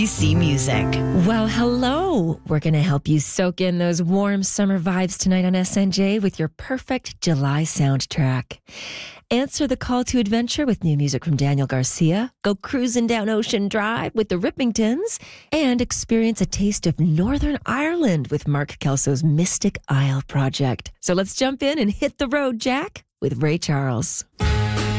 CC Music. Well, hello. We're going to help you soak in those warm summer vibes tonight on SNJ with your perfect July soundtrack. Answer the call to adventure with new music from Daniel Garcia, go cruising down Ocean Drive with the Rippingtons, and experience a taste of Northern Ireland with Mark Kelso's Mystic Isle project. So let's jump in and hit the road, Jack, with Ray Charles.